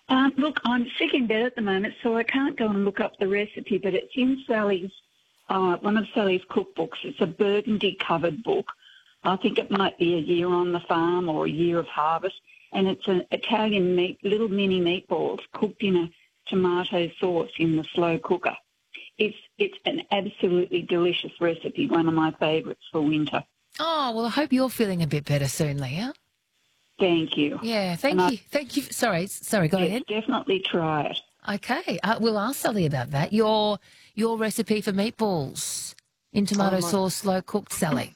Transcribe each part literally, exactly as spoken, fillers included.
Um, look, I'm sick in bed at the moment, so I can't go and look up the recipe, but it's in Sally's, uh, one of Sally's cookbooks. It's a burgundy-covered book. I think it might be A Year on the Farm or A Year of Harvest, and it's an Italian meat, little mini meatballs cooked in a tomato sauce in the slow cooker. It's it's an absolutely delicious recipe, one of my favourites for winter. Oh, well, I hope you're feeling a bit better soon, Leah. Thank you. Yeah, thank and you. I, thank you. Sorry, sorry, go yes, ahead. Definitely try it. Okay, uh, we'll ask Sally about that. Your your recipe for meatballs in tomato Oh, my- sauce, slow cooked, Sally.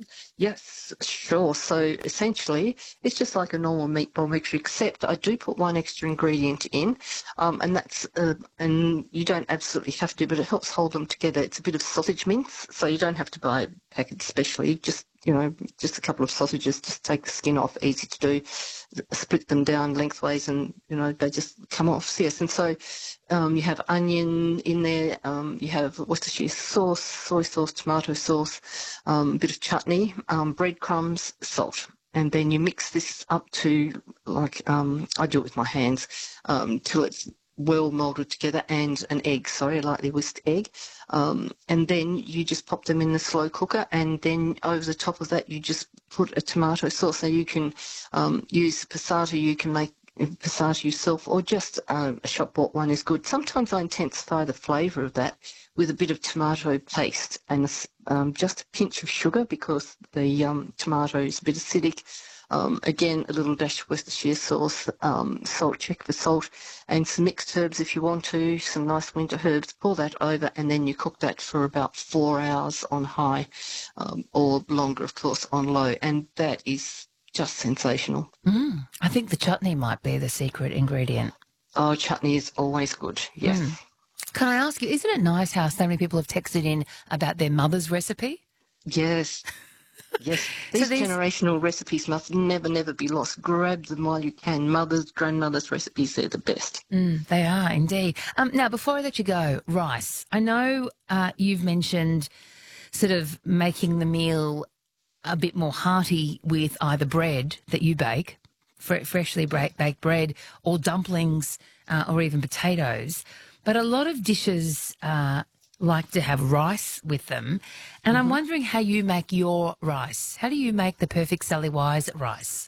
Yes, sure. So essentially, it's just like a normal meatball mixture, except I do put one extra ingredient in, um, and that's uh, and you don't absolutely have to, but it helps hold them together. It's a bit of sausage mince, so you don't have to buy a packet specially. Just you know, just a couple of sausages. Just take the skin off, easy to do. Split them down lengthways, and you know they just come off. Yes, and so um, you have onion in there. Um, you have Worcestershire sauce, soy sauce, tomato sauce, um, a bit of chutney, um, breadcrumbs, salt, and then you mix this up to like um, I do it with my hands um, till it's well moulded together, and an egg, sorry, a lightly whisked egg. Um, and then you just pop them in the slow cooker, and then over the top of that you just put a tomato sauce. So you can um, use passata, you can make passata yourself, or just uh, a shop-bought one is good. Sometimes I intensify the flavour of that with a bit of tomato paste and um, just a pinch of sugar because the um, tomato is a bit acidic. Um, again, a little dash of Worcestershire sauce, um, salt, check for salt, and some mixed herbs if you want to, some nice winter herbs. Pour that over, and then you cook that for about four hours on high, um, or longer, of course, on low. And that is just sensational. Mm, I think the chutney might be the secret ingredient. Oh, chutney is always good, yes. Mm. Can I ask you, isn't it nice how so many people have texted in about their mother's recipe? Yes. Yes, these, so these generational recipes must never, never be lost. Grab them while you can. Mothers, grandmothers' recipes, they're the best. Mm, they are, indeed. Um, now, before I let you go, rice. I know uh, you've mentioned sort of making the meal a bit more hearty with either bread that you bake, fre- freshly baked bread, or dumplings, uh, or even potatoes. But a lot of dishes uh, like to have rice with them. And mm-hmm. I'm wondering how you make your rice. How do you make the perfect Sally Wise rice?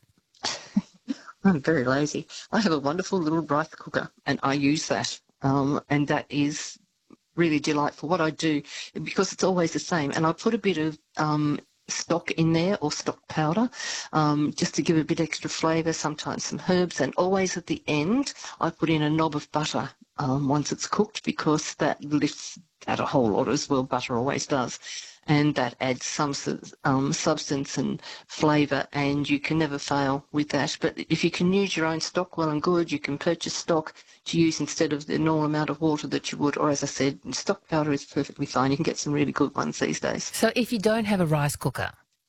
I'm very lazy. I have a wonderful little rice cooker, and I use that. Um, and that is really delightful. What I do, because it's always the same, and I put a bit of um, stock in there, or stock powder, um, just to give a bit extra flavour, sometimes some herbs, and always at the end I put in a knob of butter um, once it's cooked, because that lifts out a whole lot as well. Butter always does. And that adds some um, substance and flavour, and you can never fail with that. But if you can use your own stock, well and good. You can purchase stock to use instead of the normal amount of water that you would, or as I said, stock powder is perfectly fine. You can get some really good ones these days. So if you don't have a rice cooker?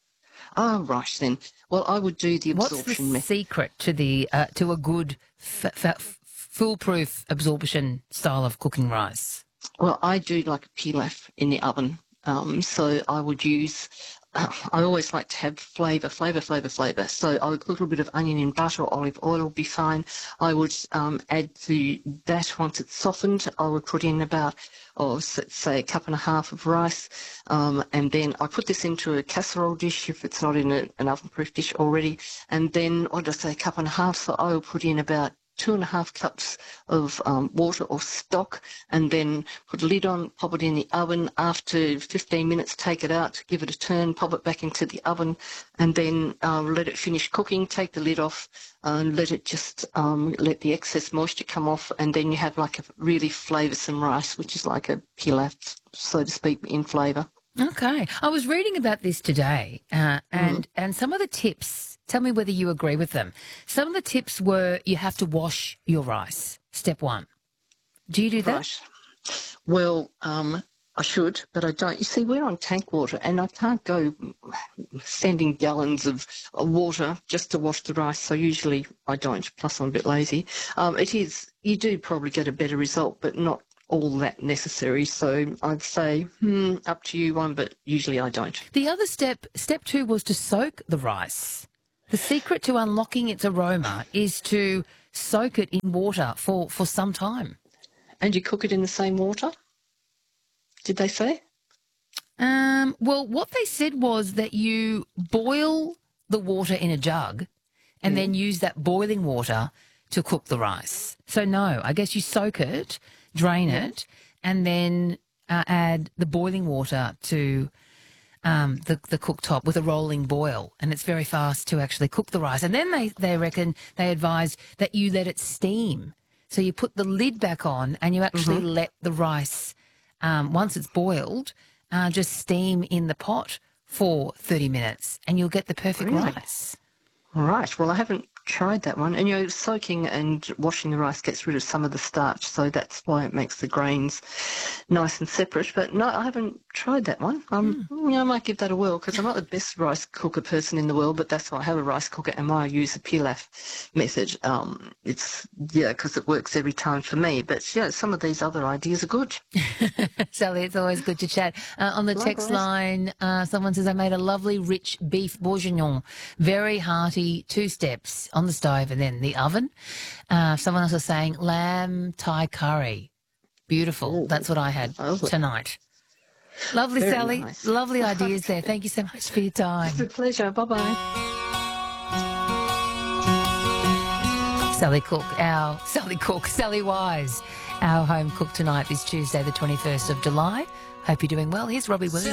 Ah, right then. Well, I would do the absorption What's the method. secret to, the, uh, to a good, f- f- foolproof absorption style of cooking rice? Well, I do like a pilaf in the oven. Um, so I would use, uh, I always like to have flavour, flavour, flavour, flavour. So I would put a little bit of onion in butter or olive oil will be fine. I would um, add to that once it's softened. I would put in about, oh, say a cup and a half of rice. Um, and then I put this into a casserole dish if it's not in a, an oven-proof dish already. And then, what did I say, a cup and a half. So I will put in about two and a half cups of um, water or stock, and then put a lid on, pop it in the oven. After fifteen minutes, take it out, give it a turn, pop it back into the oven, and then um, let it finish cooking. Take the lid off and let it just um, let the excess moisture come off, and then you have like a really flavoursome rice, which is like a pilaf, so to speak, in flavour. Okay. I was reading about this today, uh, and, mm. and some of the tips, tell me whether you agree with them. Some of the tips were you have to wash your rice, step one. Do you do that? Right. Well, um, I should, but I don't. You see, we're on tank water, and I can't go sending gallons of water just to wash the rice, so usually I don't, plus I'm a bit lazy. Um, it is, you do probably get a better result, but not all that necessary. So I'd say, hmm, up to you one, but usually I don't. The other step, step two, was to soak the rice. The secret to unlocking its aroma is to soak it in water for, for some time. And you cook it in the same water? Did they say? Um, well, what they said was that you boil the water in a jug and mm. then use that boiling water to cook the rice. So, no, I guess you soak it, drain yeah. it, and then uh, add the boiling water to um, the, the cooktop with a rolling boil. And it's very fast to actually cook the rice. And then they, they reckon, they advise that you let it steam. So you put the lid back on and you actually mm-hmm. let the rice, um, once it's boiled, uh, just steam in the pot for thirty minutes and you'll get the perfect really? rice. Right. Well, I haven't tried that one. And, you know, soaking and washing the rice gets rid of some of the starch, so that's why it makes the grains nice and separate. But, no, I haven't tried that one. Um, mm. you know, I might give that a whirl because I'm not the best rice cooker person in the world, but that's why I have a rice cooker and why I use the pilaf method. Um, it's, yeah, because it works every time for me. But, yeah, some of these other ideas are good. Sally, it's always good to chat. Uh, on the Likewise. text line, uh, someone says, I made a lovely rich beef bourguignon, very hearty, two steps on the stove and then the oven. Uh, someone else was saying lamb Thai curry. Beautiful. Ooh, that's what I had lovely. tonight. Lovely, Very Sally. Nice. Lovely ideas there. Thank you so much for your time. It's a pleasure. Bye-bye. Sally Cook, our Sally Cook, Sally Wise, our home cook tonight this Tuesday, the twenty-first of July. Hope you're doing well. Here's Robbie Williams.